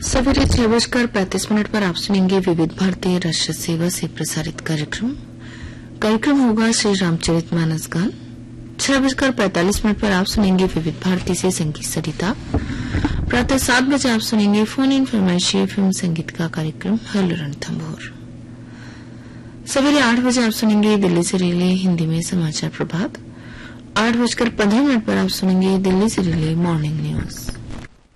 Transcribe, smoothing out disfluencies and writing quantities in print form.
सवेरे 6:35 पर आप सुनेंगे विविध भारतीय राष्ट्रीय सेवा से प्रसारित कार्यक्रम होगा श्री रामचरितमानस गान। 6:45 पर आप सुनेंगे विविध भारती से संगीत सरिता। प्रातः 7 बजे आप सुनेंगे फोन इन फरमाइशी फिल्म संगीत का कार्यक्रम हेलो रणथंभौर। सवेरे 8 बजे आप सुनेंगे दिल्ली से रिले हिंदी में समाचार प्रभात। 8:15 पर आप सुनेंगे दिल्ली से रिले मॉर्निंग न्यूज।